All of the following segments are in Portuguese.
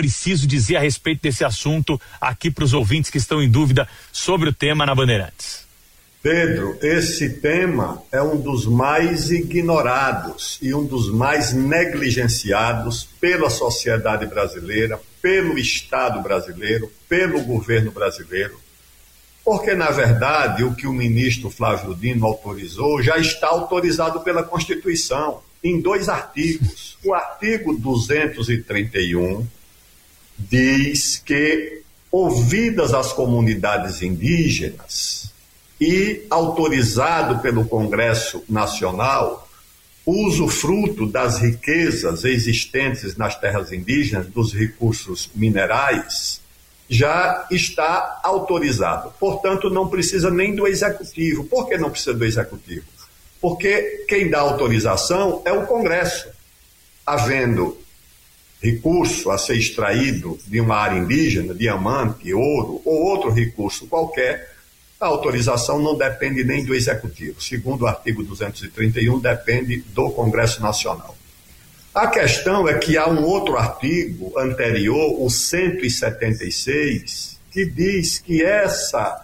preciso dizer a respeito desse assunto aqui para os ouvintes que estão em dúvida sobre o tema na Bandeirantes? Pedro, esse tema é um dos mais ignorados e um dos mais negligenciados pela sociedade brasileira, pelo Estado brasileiro, pelo governo brasileiro, porque, na verdade, o que o ministro Flávio Dino autorizou já está autorizado pela Constituição, em 2 artigos. O artigo 231 diz que, ouvidas as comunidades indígenas e autorizado pelo Congresso Nacional, o usufruto das riquezas existentes nas terras indígenas, dos recursos minerais, já está autorizado. Portanto, não precisa nem do Executivo. Por que não precisa do Executivo? Porque quem dá autorização é o Congresso. Havendo recurso a ser extraído de uma área indígena, diamante, ouro ou outro recurso qualquer, a autorização não depende nem do Executivo. Segundo o artigo 231, depende do Congresso Nacional. A questão é que há um outro artigo anterior, o 176, que diz que essa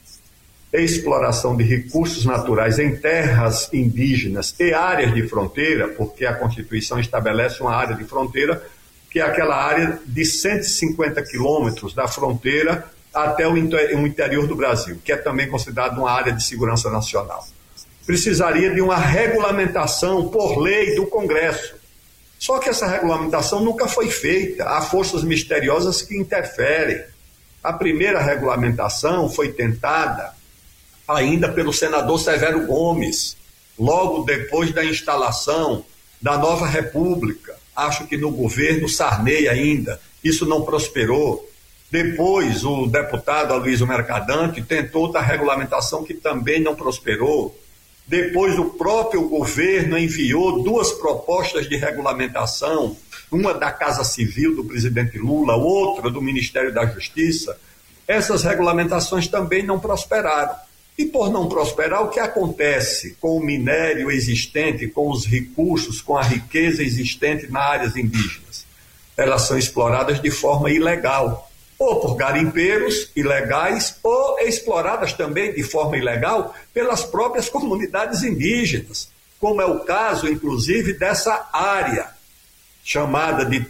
exploração de recursos naturais em terras indígenas e áreas de fronteira, porque a Constituição estabelece uma área de fronteira, que é aquela área de 150 quilômetros da fronteira até o interior do Brasil, que é também considerado uma área de segurança nacional. Precisaria de uma regulamentação por lei do Congresso. Só que essa regulamentação nunca foi feita. Há forças misteriosas que interferem. A primeira regulamentação foi tentada ainda pelo senador Severo Gomes, logo depois da instalação da nova República. Acho que no governo Sarney ainda. Isso não prosperou. Depois, o deputado Aloysio Mercadante tentou outra regulamentação que também não prosperou. Depois, o próprio governo enviou 2 propostas de regulamentação, uma da Casa Civil do presidente Lula, outra do Ministério da Justiça. Essas regulamentações também não prosperaram. E por não prosperar, o que acontece com o minério existente, com os recursos, com a riqueza existente nas áreas indígenas? Elas são exploradas de forma ilegal, ou por garimpeiros ilegais, ou exploradas também de forma ilegal pelas próprias comunidades indígenas, como é o caso, inclusive, dessa área chamada de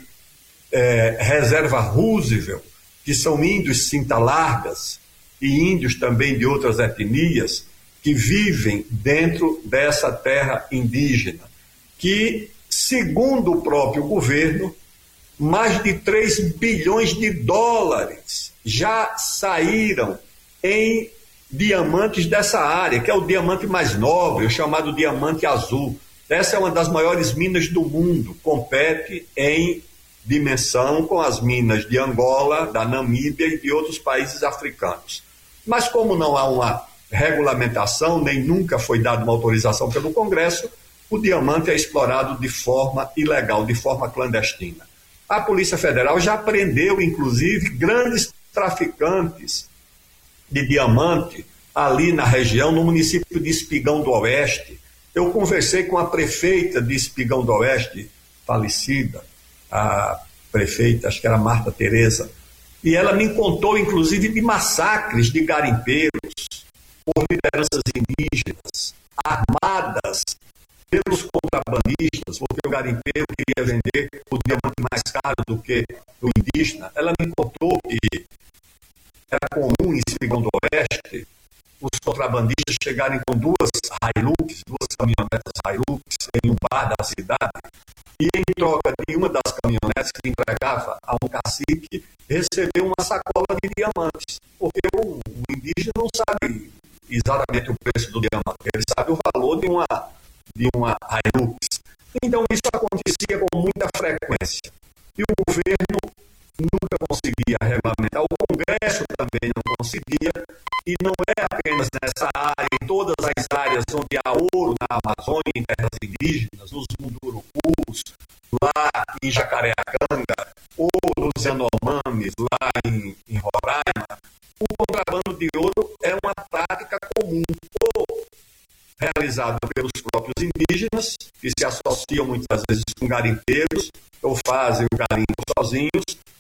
Reserva Roosevelt, que são índios cinta-largas e índios também de outras etnias que vivem dentro dessa terra indígena, que, segundo o próprio governo, mais de 3 bilhões de dólares já saíram em diamantes dessa área, que é o diamante mais nobre, o chamado diamante azul. Essa é uma das maiores minas do mundo, compete em dimensão com as minas de Angola, da Namíbia e de outros países africanos. Mas como não há uma regulamentação, nem nunca foi dada uma autorização pelo Congresso, o diamante é explorado de forma ilegal, de forma clandestina. A Polícia Federal já prendeu, inclusive, grandes traficantes de diamante ali na região, no município de Espigão do Oeste. Eu conversei com a prefeita de Espigão do Oeste, falecida, a prefeita, acho que era Marta Tereza, e ela me contou, inclusive, de massacres de garimpeiros por lideranças indígenas, armadas pelos contrabandistas, porque o garimpeiro queria vender o diamante mais caro do que o indígena. Ela me contou que era comum em Espigão do Oeste os contrabandistas chegarem com 2 Hilux, 2 caminhonetas Hilux em um bar da cidade, e em troca de uma das caminhonetes que entregava a um cacique, recebeu uma sacola de diamantes, porque o indígena não sabe exatamente o preço do diamante, ele sabe o valor de uma Hilux. Então isso acontecia com muita frequência. E o governo nunca conseguia regulamentar, o Congresso também não conseguia, e não é apenas nessa área, em todas as áreas onde há ouro na Amazônia, em terras indígenas, nos Mundurucus, lá em Jacareacanga, ou nos Yanomamis, lá em Roraima, o contrabando de ouro é uma prática comum, ou realizada pelos próprios indígenas, que se associam muitas vezes com garimpeiros, ou fazem o garimpo sozinhos,